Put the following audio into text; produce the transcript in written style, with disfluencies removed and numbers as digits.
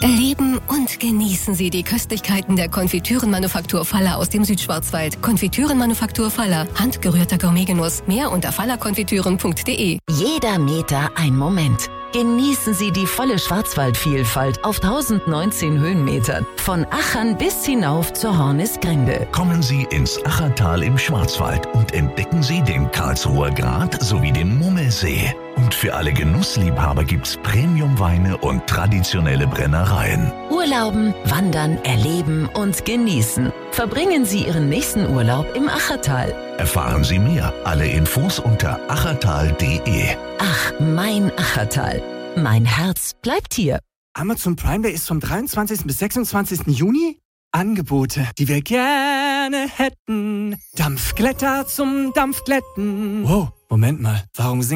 Erleben und genießen Sie die Köstlichkeiten der Konfitürenmanufaktur Faller aus dem Südschwarzwald. Konfitürenmanufaktur Faller. Handgerührter Gourmetgenuss. Mehr unter fallerkonfitüren.de. Jeder Meter ein Moment. Genießen Sie die volle Schwarzwaldvielfalt auf 1019 Höhenmetern. Von Achern bis hinauf zur Hornisgrinde. Kommen Sie ins Achertal im Schwarzwald und entdecken Sie den Karlsruher Grat sowie den Mummelsee. Und für alle Genussliebhaber gibt's Premiumweine und traditionelle Brennereien. Urlauben, wandern, erleben und genießen. Verbringen Sie Ihren nächsten Urlaub im Achertal. Erfahren Sie mehr. Alle Infos unter achertal.de. Ach, mein Achertal. Mein Herz bleibt hier. Amazon Prime Day ist vom 23. bis 26. Juni. Angebote, die wir gerne hätten. Dampfglätter zum Dampfglätten. Wow, Moment mal. Warum